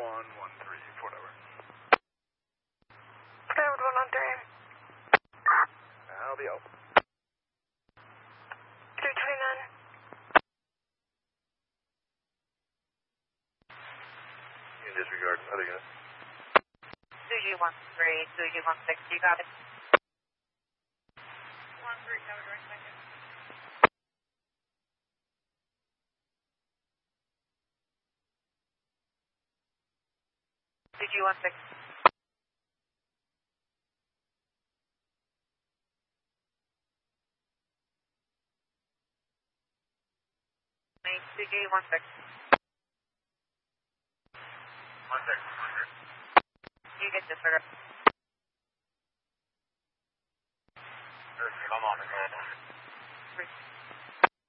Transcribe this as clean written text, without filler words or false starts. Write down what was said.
113, over. Skywood 113. I'll be out. 329. You can disregard other units. 2G13, 2G16, you got it. 13, have a direct second. CG16. 2G16. 1 You get disregard. Come on,